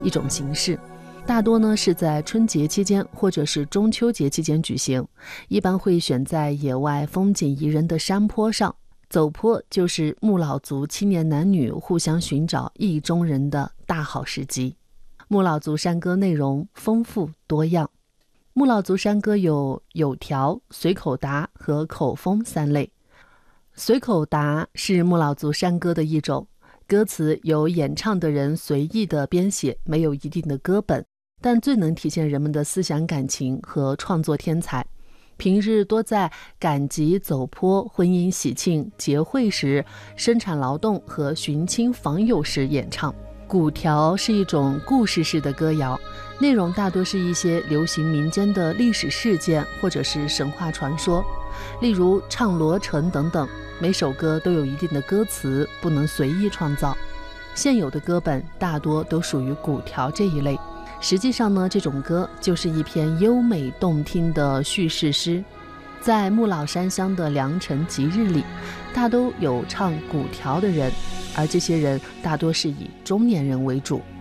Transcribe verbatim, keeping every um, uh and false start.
一种形式，大多呢是在春节期间或者是中秋节期间举行，一般会选在野外风景宜人的山坡上。走坡就是木老族青年男女互相寻找意中人的大好时机。木老族山歌内容丰富多样。木老族山歌有有条、随口答和口风三类。随口答是木老族山歌的一种，歌词由演唱的人随意的编写，没有一定的歌本，但最能体现人们的思想感情和创作天才。平日多在赶集、走坡、婚姻喜庆、结会时、生产劳动和寻亲访友时演唱。古调是一种故事式的歌谣，内容大多是一些流行民间的历史事件或者是神话传说，例如唱罗成等等。每首歌都有一定的歌词，不能随意创造。现有的歌本大多都属于古调这一类。实际上呢，这种歌就是一篇优美动听的叙事诗。在木老山乡的良辰吉日里，大都有唱古调的人，而这些人大多是以中年人为主。